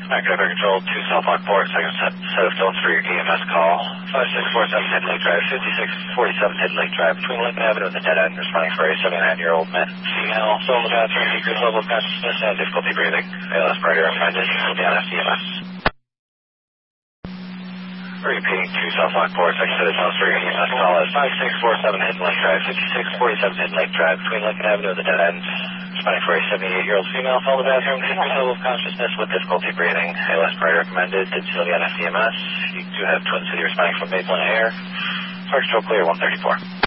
Air Control 2 South Lockport, second set of films for your EMS call. 5647 Hidden Lake Drive, 5647 Hidden Lake Drive, between Lincoln Avenue and the dead end, responding for a 79-year-old man. Female, still in the bathroom, decreased level of consciousness and difficulty breathing. ALS priority recommended, will be on FDMS. Repeating 2 South Lockport, second set of films for your EMS call at 5647 Hidden Lake Drive, 5647 Hidden Lake Drive, between Lincoln Avenue and the dead end. Responding for a 78-year-old female, fell in the bathroom, decreased level of consciousness with difficulty breathing. ALS priority recommended, did still be on FDMS. You do have Twin City responding from Maple and Air. Fire Control clear, 134.